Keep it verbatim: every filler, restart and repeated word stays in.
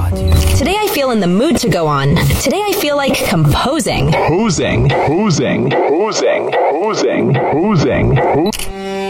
Today I feel in the mood to go on. Today I feel like composing. Hosing, hosing, hosing, hosing, hosing, hosing.